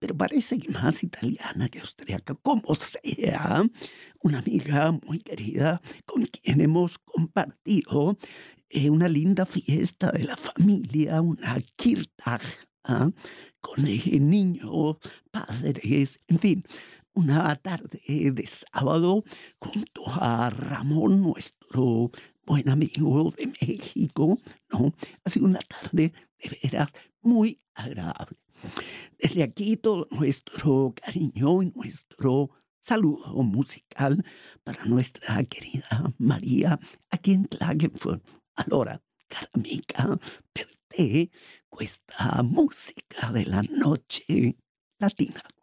pero parece que más italiana que austriaca, como sea, una amiga muy querida con quien hemos compartido una linda fiesta de la familia, una kirtag, ¿ah? Con niños, padres, en fin, una tarde de sábado junto a Ramón, nuestro buen amigo de México, ¿no? Ha sido una tarde de veras muy agradable. Desde aquí todo nuestro cariño y nuestro saludo musical para nuestra querida María, aquí in Klagenfurt. Allora, cara amica, per te questa musica della noche latina.